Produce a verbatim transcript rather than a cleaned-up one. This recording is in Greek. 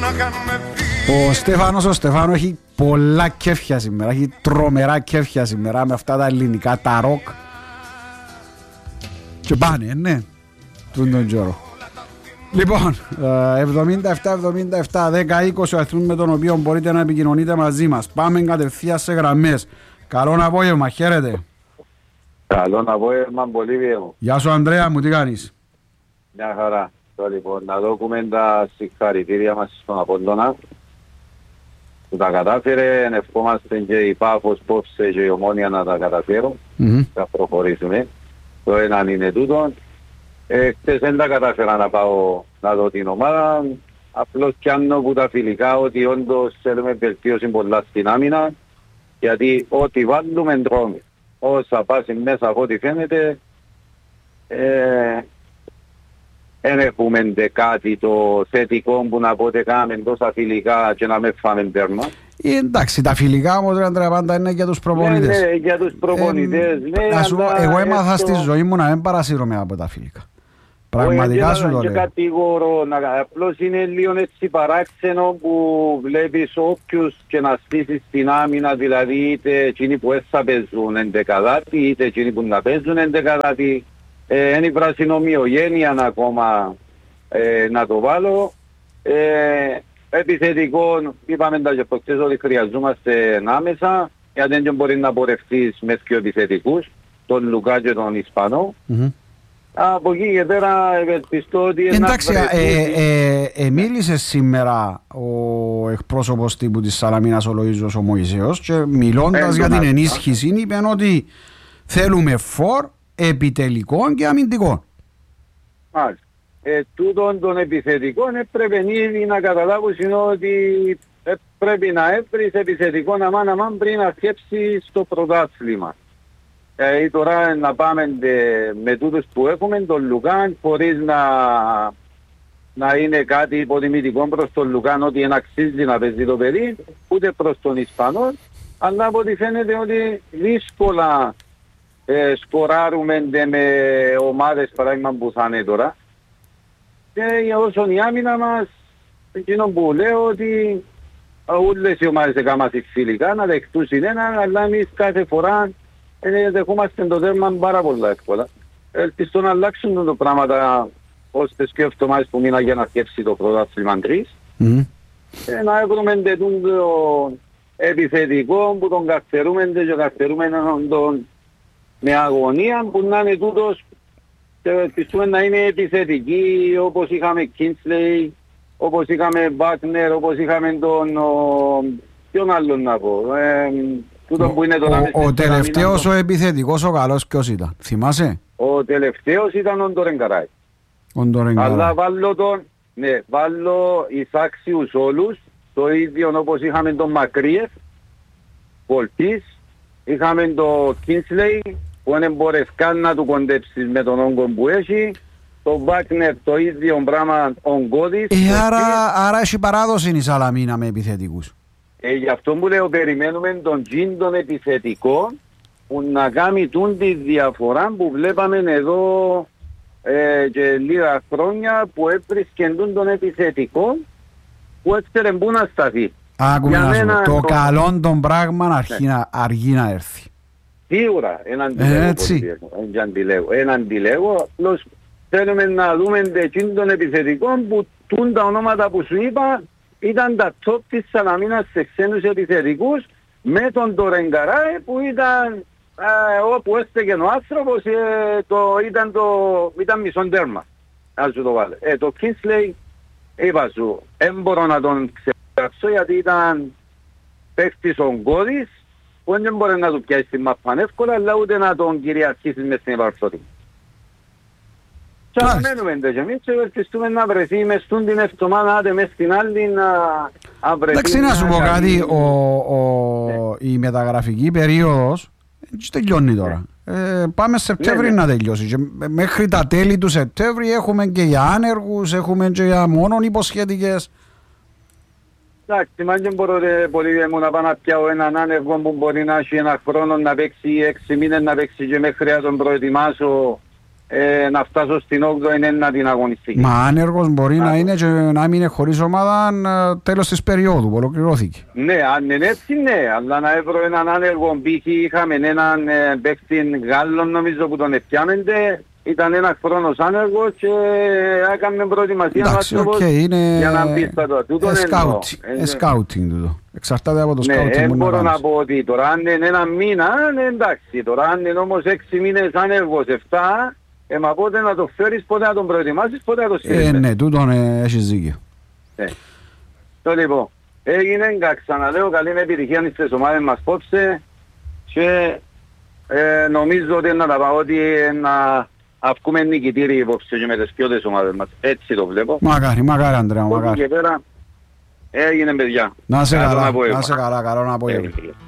Ο Στέφανος ο Στέφανο έχει πολλά κέφια σήμερα, έχει τρομερά κέφια σήμερα με αυτά τα ελληνικά, τα ροκ. Και πάνε, ναι, τον τον τζόρο. Λοιπόν, εβδομήντα επτά εβδομήντα επτά δέκα είκοσι ο αριθμός με τον οποίο μπορείτε να επικοινωνείτε μαζί μας. Πάμε κατευθείαν σε γραμμές. Καλό απόγευμα, χαίρετε. Καλό απόγευμα, πολύ βίαιο. Γεια σου Ανδρέα μου, τι κάνεις? Μια χαρά. Το, λοιπόν, να δώσουμε τα συγχαρητήρια μας στον Απόλλωνα που τα κατάφερε, ευχόμαστε και η Πάφος, Πόψε και η Ομόνια να τα καταφέρουν, mm-hmm. θα προχωρήσουμε. Το έναν είναι τούτο. Ε, χτες δεν τα κατάφερα να πάω να δω την ομάδα, απλώς πιάνω που τα φιλικά ότι όντως θέλουμε βελτίωση πολλά στην άμυνα, γιατί ό,τι βάλουμε τρώμε. Όσα πάσει μέσα από ό,τι φαίνεται, ε, δεν έχουμε κάτι το θετικό που να πότε κάνουμε τόσα φιλικά και να με φάμε τέρμα. Ε, εντάξει, τα φιλικά όμως Αντρέα πάντα είναι για τους προπονητές. Ναι, ναι, για τους προπονητές. Ε, ναι, σου, εγώ έμαθα έστω... στη ζωή μου να μην παρασύρωμαι από τα φιλικά. Πραγματικά σου το λέω. Κατηγορώ, απλώς είναι λίγο έτσι παράξενο που βλέπεις όποιους και να στήσεις την άμυνα, δηλαδή είτε εκείνοι που έσσα παίζουν εντεκαδάτη, είτε εκείνοι που να παίζουν εντεκαδάτη. Ε, είναι η πρασινομιογένεια ακόμα ε, να το βάλω. Ε, επιθετικό, είπαμε τα και προχτές ότι χρειαζόμαστε άμεσα, γιατί δεν μπορεί να πορευτείς με πιο επιθετικούς, τον Λουκά και τον Ισπανό. Mm-hmm. Από εκεί και πέρα ευελπιστώ ότι... Εντάξει, ε, ε, ε, μίλησε σήμερα ο εκπρόσωπος τύπου της Σαλαμίνας ο Λοΐζος ο Μωυσέος και μιλώντας για την ενίσχυση είπε ότι θέλουμε φορ επιτελικών και αμυντικών. Μάλιστα. Ε, τούτον των επιθετικών έπρεπε ήδη να καταλάβουν ότι ε, πρέπει να έβρεις επιθετικών αμάν αμάν πριν να σκέψεις το πρωτάθλημα. Ε, τώρα να πάμε με τούτους που έχουμε, τον Λουκάν, χωρίς να, να είναι κάτι υποτιμητικό προς τον Λουκάν ότι δεν αξίζει να παίζει το παιδί, ούτε προς τον Ισπανό, αλλά από ό,τι φαίνεται ότι δύσκολα ε, σκοράρουμε με ομάδες παράδειγμα που θα είναι τώρα. Και όσον η άμυνα μας, εκείνο που λέω ότι όλες οι ομάδες έκαναν φιλικά να δεχτούν έναν, αλλά εμείς κάθε φορά ε, δεχόμαστε το τέρμα πάρα πολλά εύκολα. Ελπιστώ να αλλάξουν τα πράγματα ώστε και εβδομάδες που μήνα για να σκέψει το πρωτάθλημα τρεις. Mm-hmm. Ε, να έχουμε το επιθετικό που τον καρτερούμε και καρτερούμε τον με αγωνία που να είναι τούτος και ελπιστούμε να είναι επιθετική όπως είχαμε Κίνσλεϊ, όπως είχαμε Βάκνερ, όπως είχαμε τον... Ο, ποιον άλλον να πω... Ε, Ο, που είναι ο, ο τελευταίος ο επιθετικός ο καλός ποιος ήταν, θυμάσαι? Ο τελευταίος ήταν ο Ντορενγκαράι. Ο Ντορενγκαράι. Αλλά βάλω τον, ναι, βάλω εισάξιους όλους, το ίδιο όπως είχαμε τον Μακρύεφ, Πολτής, είχαμε τον Κίνσλεϊ, που δεν μπορείς καν να του κοντέψεις με τον όγκο που έχει, το Βάκνερ το ίδιο πράγμα ογκώδης. Ε, άρα, άρα έχει παράδοση η Σαλαμίνα με επιθετικούς. Ε, γι' αυτό που λέω περιμένουμε τον τζιν των επιθετικών που να κάνει τούν τη διαφορά που βλέπαμε εδώ ε, και λίγα χρόνια που έβρισκε τον επιθετικό που έφερε πού να σταθεί. Άκουμε να σου πω, το, το καλό των πράγμα αργεί, ναι. να, αργεί να έρθει. Σίγουρα, έναν αντιλέγω. Έναν αντιλέγω, απλώς θέλουμε να δούμε εκείνον των επιθετικών που τούν τα ονόματα που σου είπα ήταν τα top της Σαλαμίνας σε ξένους επιθετικούς με τον Ντορενγκαράι που ήταν ε, όπου έστεκε ο άνθρωπος ε, το, ήταν, το, ήταν μισόν τέρμα. Ας σου το βάλε. Ε, το Κίνσλεϊ είπα σου, δεν μπορώ να τον ξεπράξω γιατί ήταν παίκτης ογκώδης που δεν μπορεί να του πιάσει τη μαπάν εύκολα αλλά ούτε να τον κυριαρχήσεις μες στην επαρξότη. Και αναμένουμε και εμείς και ευελπιστούμε να βρεθεί μες στην την εβδομάδα, άντε μες στην άλλη να βρεθεί. Εντάξει να σου πω κάτι, ο, ο, ναι. η μεταγραφική περίοδος τελειώνει τώρα. Ναι. Ε, πάμε Σεπτέμβρη ναι, ναι. να τελειώσει. Και μέχρι τα τέλη του Σεπτέμβρη έχουμε και για άνεργους, έχουμε και για μόνον υποσχετικές. Εντάξει, μα δεν μπορώ πολύ μου να πάω να πιάω έναν άνεργο που μπορεί να έχει ένα χρόνο να παίξει έξι μήνες να παίξει και μέχρι να τον προετοιμάσω ε, να φτάσω στην όγδοη ένατη αγωνιστική. Μα άνεργος μπορεί Α, να είναι και να μείνει χωρίς ομάδα ε, τέλος της περίοδου που ολοκληρώθηκε. Ναι, αν είναι έτσι ναι, αλλά να έβρω έναν άνεργο π.χ. είχαμε έναν ε, παίκτη Γάλλον νομίζω που τον επιάμεντε, ήταν ένας χρόνος άνεργος και έκαμε προετοιμασία Εντάξει, οκ, είναι για να μπει στα τώρα. Τούτον εννοώ. σκάουτινγκ τούτο. Εξαρτάται από το Ναι, σκάουτινγκ δεν που να μπορώ να κάνεις. πω ότι τώρα αν είναι ένα μήνα, ναι, εντάξει. Τώρα αν είναι όμως έξι μήνες άνεργος, εφτά, ε, μα πότε να το φέρεις, πότε να τον προετοιμάσεις, πότε να το στείλεις. Ε, ναι, τούτον ε, έχεις δίκιο. Ναι. Το λοιπόν, έγινε, ξαναλέω, καλή επιτυχία στις ομάδες μας πόψε και ε, νομίζω ότι να τα πάω ότι ε, να αυκούμε νικητήροι υπόψε και με τις ποιότητες ομάδες μας. Έτσι το βλέπω. Μακάρι, μακάρι Ανδρέα, μακάρι. Και πέρα έγινε παιδιά. Να σε Καλό καλά, απόγευμα. να σε καλά, καλό απόγευμα. Έγινε.